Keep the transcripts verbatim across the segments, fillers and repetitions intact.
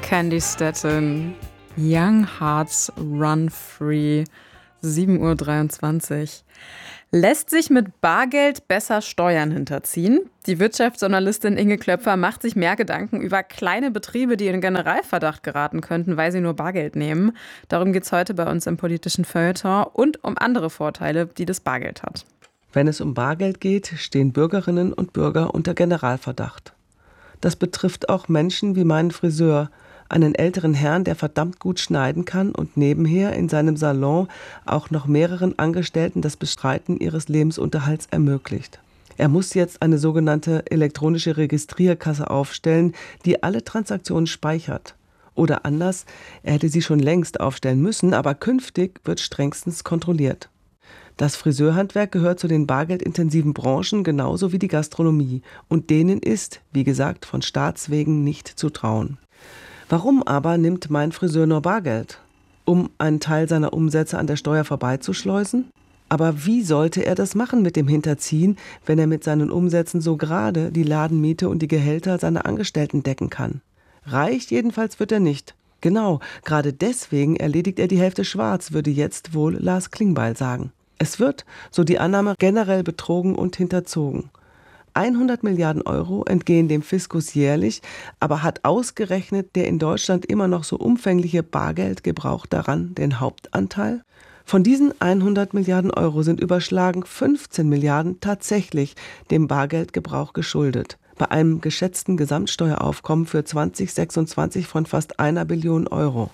Candy Staton, Young Hearts Run Free, sieben Uhr dreiundzwanzig. Lässt sich mit Bargeld besser Steuern hinterziehen? Die Wirtschaftsjournalistin Inge Klöpfer macht sich mehr Gedanken über kleine Betriebe, die in Generalverdacht geraten könnten, weil sie nur Bargeld nehmen. Darum geht es heute bei uns im politischen Feuilleton und um andere Vorteile, die das Bargeld hat. Wenn es um Bargeld geht, stehen Bürgerinnen und Bürger unter Generalverdacht. Das betrifft auch Menschen wie meinen Friseur, einen älteren Herrn, der verdammt gut schneiden kann und nebenher in seinem Salon auch noch mehreren Angestellten das Bestreiten ihres Lebensunterhalts ermöglicht. Er muss jetzt eine sogenannte elektronische Registrierkasse aufstellen, die alle Transaktionen speichert. Oder anders, er hätte sie schon längst aufstellen müssen, aber künftig wird strengstens kontrolliert. Das Friseurhandwerk gehört zu den bargeldintensiven Branchen genauso wie die Gastronomie. Und denen ist, wie gesagt, von Staatswegen nicht zu trauen. Warum aber nimmt mein Friseur nur Bargeld? Um einen Teil seiner Umsätze an der Steuer vorbeizuschleusen? Aber wie sollte er das machen mit dem Hinterziehen, wenn er mit seinen Umsätzen so gerade die Ladenmiete und die Gehälter seiner Angestellten decken kann? Reich jedenfalls wird er nicht. Genau, gerade deswegen erledigt er die Hälfte schwarz, würde jetzt wohl Lars Klingbeil sagen. Es wird, so die Annahme, generell betrogen und hinterzogen. hundert Milliarden Euro entgehen dem Fiskus jährlich, aber hat ausgerechnet der in Deutschland immer noch so umfängliche Bargeldgebrauch daran den Hauptanteil? Von diesen hundert Milliarden Euro sind überschlagen fünfzehn Milliarden tatsächlich dem Bargeldgebrauch geschuldet. Bei einem geschätzten Gesamtsteueraufkommen für zwanzig sechsundzwanzig von fast einer Billion Euro.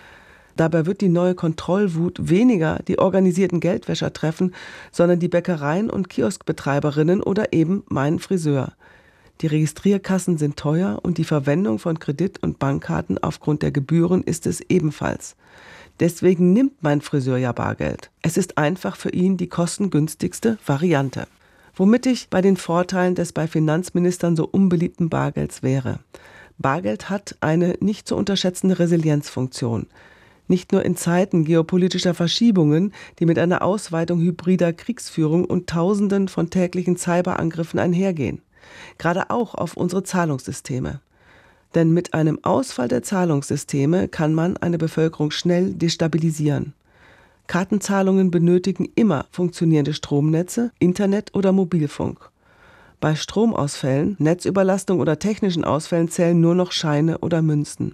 Dabei wird die neue Kontrollwut weniger die organisierten Geldwäscher treffen, sondern die Bäckereien und Kioskbetreiberinnen oder eben meinen Friseur. Die Registrierkassen sind teuer und die Verwendung von Kredit- und Bankkarten aufgrund der Gebühren ist es ebenfalls. Deswegen nimmt mein Friseur ja Bargeld. Es ist einfach für ihn die kostengünstigste Variante. Womit ich bei den Vorteilen des bei Finanzministern so unbeliebten Bargelds wäre. Bargeld hat eine nicht zu unterschätzende Resilienzfunktion. Nicht nur in Zeiten geopolitischer Verschiebungen, die mit einer Ausweitung hybrider Kriegsführung und Tausenden von täglichen Cyberangriffen einhergehen. Gerade auch auf unsere Zahlungssysteme. Denn mit einem Ausfall der Zahlungssysteme kann man eine Bevölkerung schnell destabilisieren. Kartenzahlungen benötigen immer funktionierende Stromnetze, Internet oder Mobilfunk. Bei Stromausfällen, Netzüberlastung oder technischen Ausfällen zählen nur noch Scheine oder Münzen.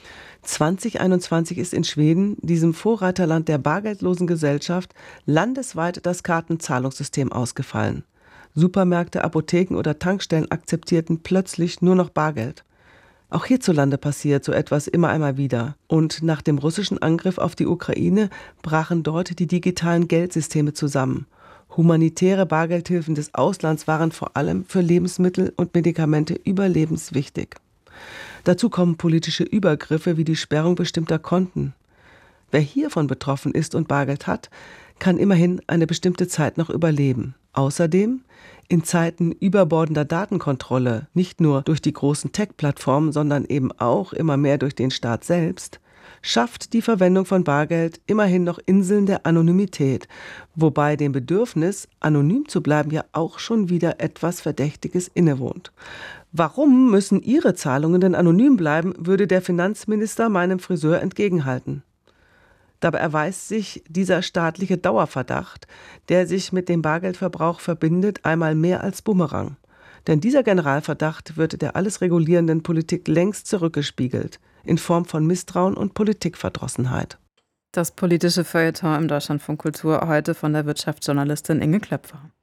zwanzig einundzwanzig ist in Schweden, diesem Vorreiterland der bargeldlosen Gesellschaft, landesweit das Kartenzahlungssystem ausgefallen. Supermärkte, Apotheken oder Tankstellen akzeptierten plötzlich nur noch Bargeld. Auch hierzulande passiert so etwas immer einmal wieder. Und nach dem russischen Angriff auf die Ukraine brachen dort die digitalen Geldsysteme zusammen. Humanitäre Bargeldhilfen des Auslands waren vor allem für Lebensmittel und Medikamente überlebenswichtig. Dazu kommen politische Übergriffe wie die Sperrung bestimmter Konten. Wer hiervon betroffen ist und Bargeld hat, kann immerhin eine bestimmte Zeit noch überleben. Außerdem, in Zeiten überbordender Datenkontrolle, nicht nur durch die großen Tech-Plattformen, sondern eben auch immer mehr durch den Staat selbst, schafft die Verwendung von Bargeld immerhin noch Inseln der Anonymität, wobei dem Bedürfnis, anonym zu bleiben, ja auch schon wieder etwas Verdächtiges innewohnt. Warum müssen Ihre Zahlungen denn anonym bleiben, würde der Finanzminister meinem Friseur entgegenhalten. Dabei erweist sich dieser staatliche Dauerverdacht, der sich mit dem Bargeldverbrauch verbindet, einmal mehr als Bumerang. Denn dieser Generalverdacht wird der alles regulierenden Politik längst zurückgespiegelt, in Form von Misstrauen und Politikverdrossenheit. Das politische Feuilleton im Deutschlandfunk Kultur heute von der Wirtschaftsjournalistin Inge Klöpfer.